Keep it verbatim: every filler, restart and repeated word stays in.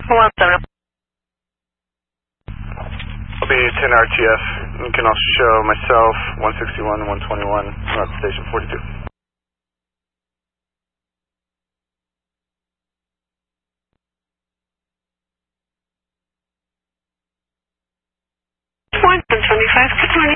one seven. I'll be ten R T F. You can also show myself, one sixty-one and one twenty-one, North Station forty-two. one twenty-five, good morning.